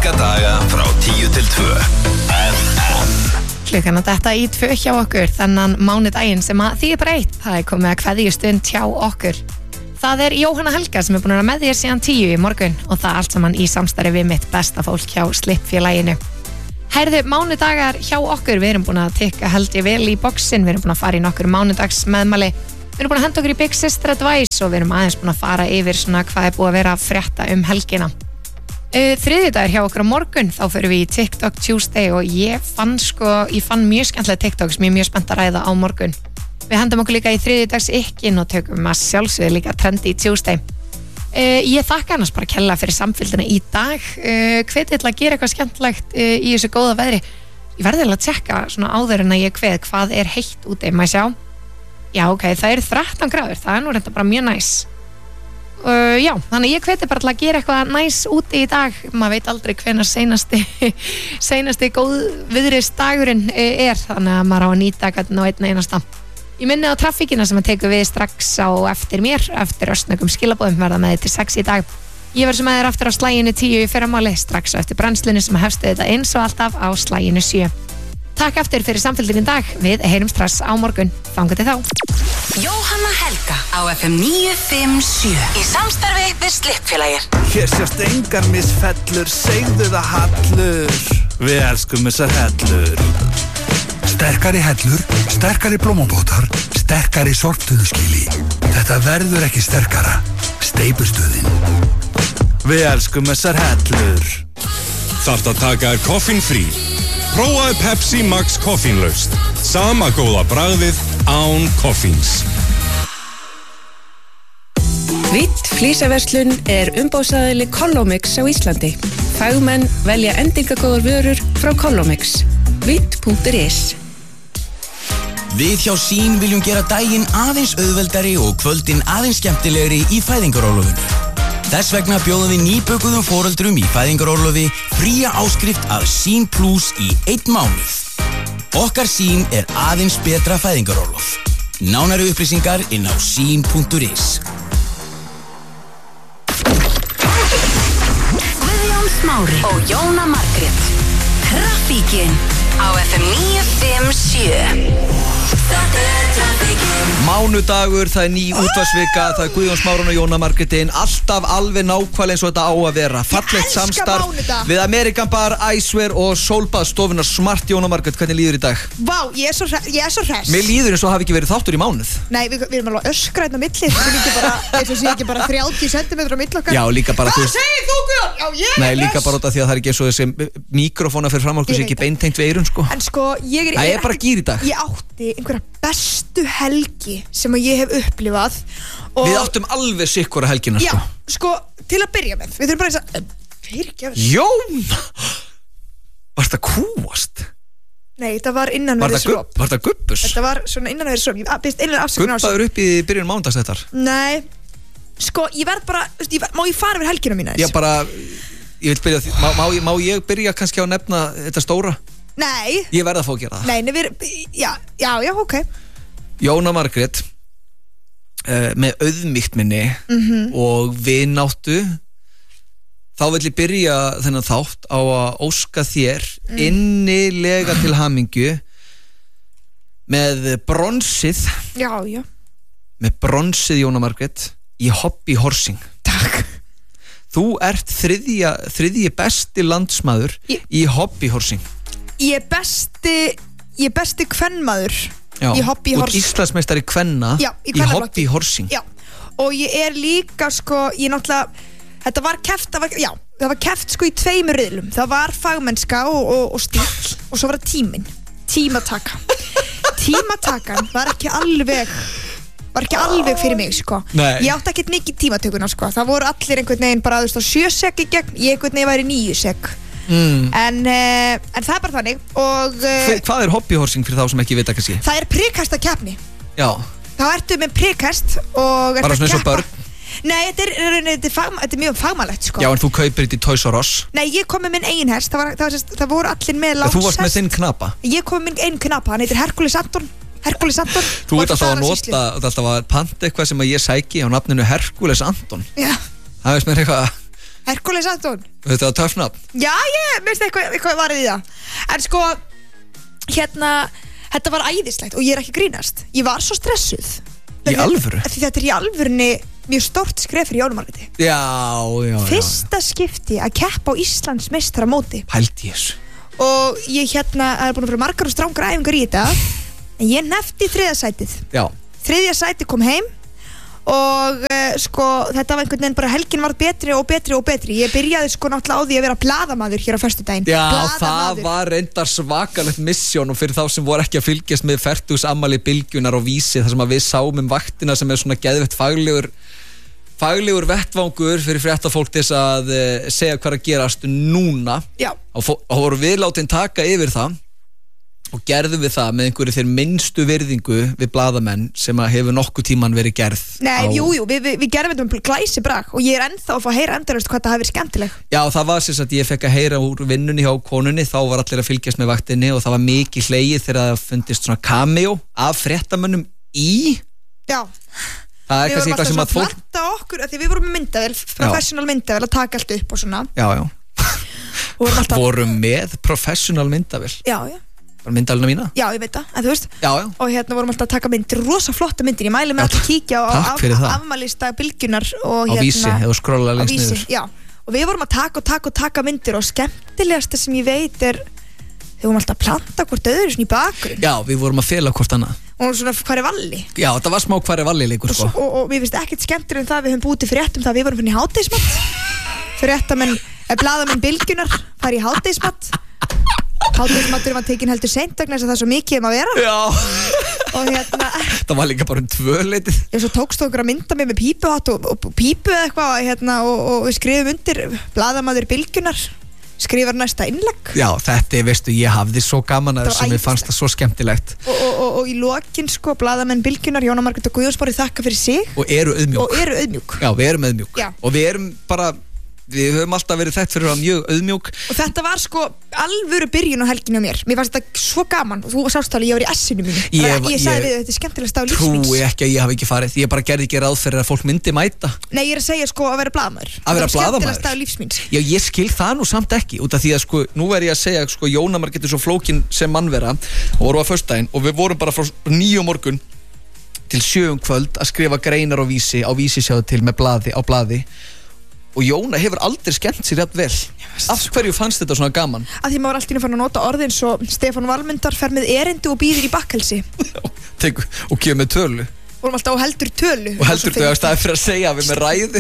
Virka daga frá 10 til 2 FM. Klukkan að detta í 2 hjá okkur þennan mánudaginn sem að því bara eitt. Það er komið að kveðjustund hjá okkur. Það er Jóhanna Helga sem er búin að vera með þér síðan 10 í morgun og það allt saman í samstarfi við mitt besta fólk hjá Slippfélaginu. Herðu, mánudagar hjá okkur, við erum búin að tikka held ég vel í boxin, við erum búin að fara í nokkur mánudags meðmæli, við erum búin að henda okkur í Big Sister Advice og við erum aðeins búin að fara yfir svona hvað er búið að vera að frétta helgina. Þriðjudagur hjá okkur á morgun, þá fyrir við í TikTok Tuesday og ég fann mjög skemmtilega TikTok sem ég er mjög spennt að ræða á morgun. Við hendum okkur líka í þriðjudags ykkin og tökum að sjálfsögðu líka Trendy Tuesday. Ég þakka annars bara kella fyrir samfylgdina í dag. Hvet til að gera eitthvað skemmtilegt í þessu góða veðri. Ég verði að tjekka svona áður en að ég kveð hvað er heitt úti, maður sjá. Já, ok, það eru 13 gráður, það er nú reynda bara mjög næs. Já, þannig ég hveti bara til að gera eitthvað næs úti í dag. Maður veit aldrei hvenær seinasti góð viðris dagurinn er, þannig að maður á að nýta hvernig á einn einasta. Ég minni á traffíkina sem að teku við strax á eftir mér, eftir örsnögum skilabóðum verða með þið til 6 í dag. Ég verð sem með þér aftur á slæginu 10 í fyrramáli, strax á eftir brennslunni sem hefstu þetta eins og alltaf á slæginu 7. Takk aftur fyrir samfélgin dag, við heyrum strax á morgun. Þangað til þá. Jóhanna Helga á FM 957 í samstarfi við Slippfélagið. Hér sést engar misfellur, segðu það hallur. Við elskum þessar hellur. Sterkari hellur, sterkari blómabótar, sterkari sortuðuskili. Þetta verður ekki sterkara. Steypustöðin. Við elskum þessar hellur. Þarft að taka þér koffínfrí. Prófaðu Pepsi Max koffínlaust. Sama góða bragðið án koffíns. Vitt flísaverslun er umbóðsaðili Collomix á Íslandi. Fagmenn velja endingagóðar vörur frá Collomix. Vitt.is. Við hjá Sín viljum gera daginn aðeins auðveldari og kvöldin aðeins skemmtilegri í fæðingarorlofinu. Þess vegna bjóðum við nýbökuðum foreldrum í fæðingarorlofi fría áskrift að Sín Plus í 1 mánuð. Okkar Sín er aðeins betra fæðingarorlof. Nánari upplýsingar inn á sín.is. Guðjón Smári og Jóna Margrét. Traffíkin á FM 957. Mánudagur, það er ný útvarpsvika, það er Guðjón Smári og Jóna Margrétin, alltaf alveg nákvæmlega eins og þetta á að vera. Fallegt samstarf við American Bar, Icewear og Sólbaðstofunar Smart. Jóna Margrét, hvernig líður í dag? Vá, ég er svo hress. Mér líður eins og hafi ekki verið þáttur í mánuð. Nei, við erum alveg öskræðin á milli, eins og sé ekki bara 30 cm á milli okkar. Já, líka bara Hvað segir þú, Guðjón? Já, ég er Nei, líka bara út af því að það er ekki eins og þessi mikrofóna fyrir framálku sem ekki beintengt við eyrun, sko. En sko, ég er bara gýr í dag. Ég átti einhverja bestu helgi sem að ég hef upplifað og Við áttum alveg sikkvara helgina, sko. Já, sko, til að byrja með við þurfum bara að Jóna! Var þetta kúast? Nei, þetta var innanverðisróp. Var þetta gubbus? Þetta var svona innanverðisróp. Ég byrst einlega afsökunar á þessu. Gubbaður upp í byrjun mánudags þetta? Nei, sko, ég verð bara má ég fara við helgina mína Já, bara, ég vil byrja því Má ég byrja kannski á að nefna þetta stóra? Nei. Ég verð að fá að gera það. Nei, já, ok. Jóna Margrét með auðmýkt minni og vináttu, þá vil ég byrja þennan þátt á að óska þér innilega til hamingju með bronsið. Já. Með bronsið, Jóna Margrét, í hobby horsing. Takk. Þú ert þriðji besti landsmaður í hobby horsing. Ég er besti kvenmaður í hobby horsing. Og Íslandsmeistari kvenna í hobby horsing. Já, og ég er líka sko, ég náttúrulega þetta var keppt, það var keppt sko í 2 riðlum. Það var fagmennska og stíl og svo var það tímataka. Tímatakan var ekki alveg fyrir mig sko. Nei. Ég átti ekkert mikið tímatökuna sko. Það voru allir einhvern veginn bara 7 sek í gegn, ég einhvern veginn væri 9 sek. En það er bara þannig og Hvað er hobbyhorsing fyrir þá sem ekki vita kannski? Það er prikhestakeppni. Já. Þá ertu með prikhest og bara svona eins og börn? Nei, þetta er mjög fagmannlegt sko. Já, en þú kaupir þetta í Toys R Us? Nei, ég kom með minn eigin hest. Það voru allir með lánshest. Þú varst með þinn knapa? Ég kom með minn eigin knapa, hann heitir Hercules Anton. Þú ert alltaf að nota, alltaf að panta eitthvað sem að ég sæki á nafninu Hercules Anton. Já. Það veist mér eitthvað Hercules Anton. Þetta var töff nafn. Já, ég veist eitthvað varðið í það. En sko, þetta var æðislegt og ég ekki grínast. Ég var svo stressuð. Í alvöru? Því þetta í alvörunni mjög stórt skref fyrir Jónu Margréti. Já. Fyrsta skipti að keppa á Íslands meistaramóti. Pældi ég þessu. Og ég er búin að vera margar og strangar æfingar í þetta. En ég nefndi 3. sætið. Já. 3. sætið kom heim. Og sko þetta var einhvern veginn bara helgin varð betri og betri. Ég byrjaði sko náttúrulega á því að vera blaðamaður hér á föstudaginn. Já, það var reyndar svakalegt missjón og fyrir þá sem voru ekki að fylgjast með 40. afmæli Bylgjunnar og Vísi þar sem að við sáum vaktina sem svona geðveitt faglegur vettvangur fyrir fréttafólk til að segja hvað að gerast núna. Já. Og voru við látin taka yfir það og gerðum við það með einhverju þeir minnstu virðingu við blaðamenn sem að hefur nokkuð tíman verið gerð. Nei, jú, við gerðum þetta með glæsi brag og ég ennþá að fá að heyra endalaust hvað það hafi verið skemmtileg. Já, það var sem sagt, ég fekk að heyra úr vinnunni hjá konunni, þá var allir að fylgjast með vaktinni og það var mikið hlegið þegar það fundist svona cameo af fréttamönnum í. Já. Það er kannski eitthvað sem að fólk planta okkur, því við vorum með myndavél, professional myndavél að taka allt upp og svona. Já. Vorum með professional myndavél. Já. Var myndalina mína? Já, ég veit það, en þú veist. Já. Og vorum alltaf að taka myndir, rosa flotta myndir. Ég mæli með að kíkja á afmælisdag Bylgjunnar og á Vísi, eða skrolla lengst niður. Já, og við vorum að taka myndir og skemmtilegasta sem ég veit við vorum alltaf að planta hvort öðru svona í bakgrunn. Já, við vorum að fela hvort annað. Og svona hvar er valli. Já, þetta var smá hvar er valli leikur sko. Og við finnst ekkert skemmtilega en það við höfum búið til fréttum það við vorum fyrir hádegismat. Blaðamenn Bylgjunnar fara í hádegismat. Hádegismaturinn var tekinn heldur seint vegna þess að það er svo mikið að vera. Já. Og það var líka bara 2-leitið. Svo tókst okkur að mynda mig með pípuhatt og pípu eða eitthvað og við skrifum undir blaðamaður Bylgjunnar skrifar næsta innlegg. Já, þetta veistu, ég hafði svo gaman að þessu, mér fannst það svo skemmtilegt. Og í lokin sko, blaðamenn Bylgjunnar, Jóna Margrét og Guðjón Smári þakka fyrir sig. Og eru auðmjúk. Já, við erum auðmjúk. Já. Og við erum bara, við höfum alltaf verið þekkt fyrir að vera mjög auðmjúk. Og þetta var sko alvöru byrjun á helginu á mér. Mér fannst þetta svo gaman og þú sást alveg, ég var í S-inu mínu. Ég sagði við þetta er skemmtilegast á lífsmíns. Trúi ekki að ég hafi ekki farið, ég bara gerði ekki ráð fyrir að fólk myndi mæta. Nei, ég að segja sko að vera blaðamaður. Að vera blaðamaður? Skemmtilegast á lífsmíns. Já, ég skil það nú samt ekki, út af því að sko, nú ég að segja sko, Jóna Margrét svo flókin sem mannvera og voru á föstudaginn og við vorum bara frá 9 morgun til 7 kvöld að skrifa greinar á Vísi sjáðu til með blaði og Jóna hefur aldrei skemmt sér jafn vel. Af hverju fannst þetta svona gaman? Að því maður alltaf fann að nota orðin svo Stefán Valmundar fer með erindi og býður í Bakkelsi. Og kemur með tölu. Vorum alltaf á heldur tölu. Og heldur þau að staði fyrir að segja að við með ræðu.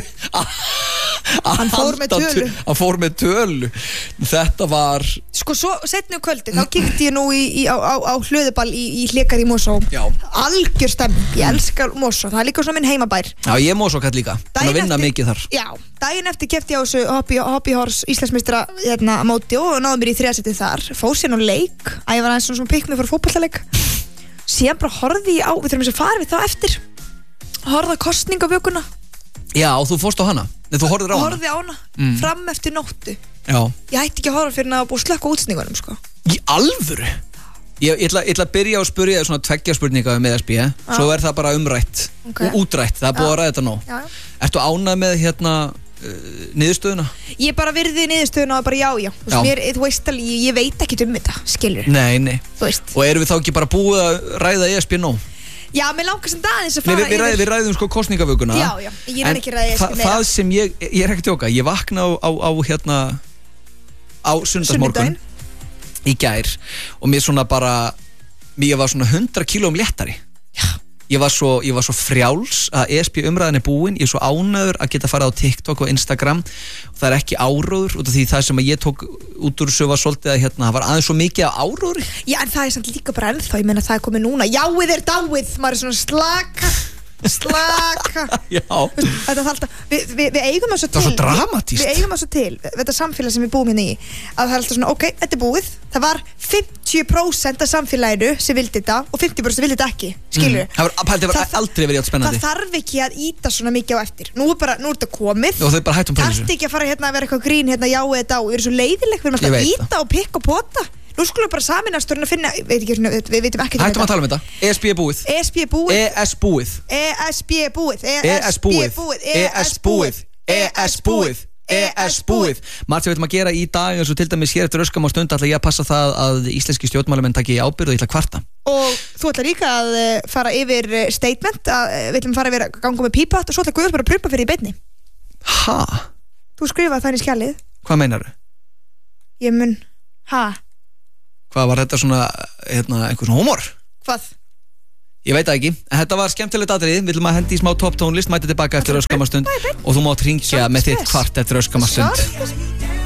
Hann fór með tölu. Hann fór með tölu. Þetta var... Sko svo setni á kvöldi, þá kíkti ég nú á hlöðuball í Hlékar í Mosó. Já. Algjör stemming, ég elskar Mosó, það er líka svona minn heimabær. Já, ég er Mosókall líka, þannig að vinna mikið þar. Já, daginn eftir kefti ég á þessu Hobby Horse Íslandsmeistara móti og náðum mér í 3. sætið þar. Fór síðan á leik, að ég var aðeins svona pikk mig fyrir fótboltaleik. Síðan bara horfði ég á, við þurfum að fara við það eftir. Horfði á kosningavökuna. Já, og þú fórst á hana? Nei, þú horfðir á hana? Horfði á hana, fram eftir nóttu. Já. Ég hætti ekki að horfa fyrir að búið að slökka útsendingunum, sko. Í alvöru? Ég ætla að byrja að spyrja þér svona 2 spurninga með SB, svo er það bara umrætt og útrætt, það er búið að ræða þetta nóg. Ertu ánægð með niðurstöðuna? Ég bara virði niðurstöðuna og bara já. Þú veist alveg, ég veit ekki þetta, skilur. Nei. Og erum við þá ekki bara búið að ræða ESB nóg? Já, mér langar sem aðeins að fara yfir. Við ræðum sko kosningavökuna. Já, ég er ekki ræðið ESB meira. Það sem ég er ekki að tjóka, ég vakna á sunnudagsmorgun í gær og mér svona bara, ég var svona 100 kílóum léttari. Já. Ég var svo frjáls að ESB umræðin er búin, ég er svo ánægður að geta farið á TikTok og Instagram og það er ekki áróður út af því það sem að ég tók út úr þessu var svolítið að það var aðeins svo mikið af áróður. Já, en það er samt líka bara ennþá, ég meina það er komið núna, jáið er dáið, maður er svona slaka. Já. Þetta er alltaf, við eigum þessu til. Það er svo dramatískt. Við eigum þessu til, þetta samfélag sem við búum hérna í, að það er alltaf svona, ok, þetta er búið. Það var 50% af samfélaginu sem vildi þetta og 50% vildi þetta ekki, skilur. Það var aldrei verið spennandi. Það þarf ekki að íta svona mikið á eftir. Nú er þetta komið. Og þau bara hættum þessu. Þarfti ekki að fara hérna að vera eitthvað grín hérna já eða dá. Við erum svo leiðileg, við erum alltaf að íta og pikka og pota. Nú skulum við bara saminast og finna, við veitum ekki Hættum að tala um þetta. ESB er búið. ESB er búið. ES búið. ESB er búið. ES búið. ES búið. ES búið. ES búið. ES búið. Margt sem við ætlum að gera í dag eins og til dæmis hér eftir öskam á stund ætla ég að passa það að íslenski stjórnmálamenn taki ábyrgð og ég ætla að kvarta. Og þú ætla líka að fara yfir statement við ætlum að fara yfir að ganga með pípahatt og svo ætla Guður bara að prumpa fyrir í beinni. Ha? Þú skrifaði það inn í skjalið. Hvað meinarðu? Ég mun, Hvað var þetta svona, einhver svona humor? Hvað? Ég veit það ekki, en þetta var skemmtilegt atriði. Við viljum að hendi í smá topp tónlist, mæta tilbaka eftir öskamastund og þú mátt hringja með þitt kvart eftir öskamastund.